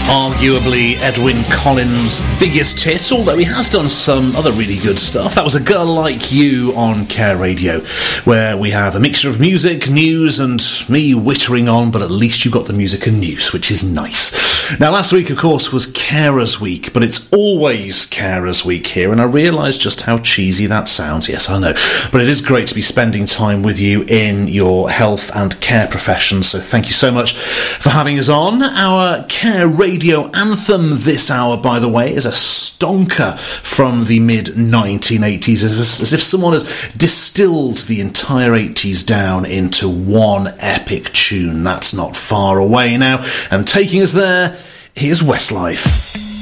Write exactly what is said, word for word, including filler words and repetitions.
Arguably Edwyn Collins' biggest hit, although he has done some other really good stuff. That was A Girl Like You on Care Radio, where we have a mixture of music, news, and me wittering on, but at least you got the music and news, which is nice. Now, last week, of course, was Carers Week, but it's always Carers Week here, and I realise just how cheesy that sounds. Yes, I know. But it is great to be spending time with you in your health and care professions, so thank you so much for having us on. Our Care Radio Radio anthem this hour, by the way, is a stonker from the mid nineteen eighties, as, as if someone had distilled the entire eighties down into one epic tune. That's not far away now, and taking us there, here's Westlife.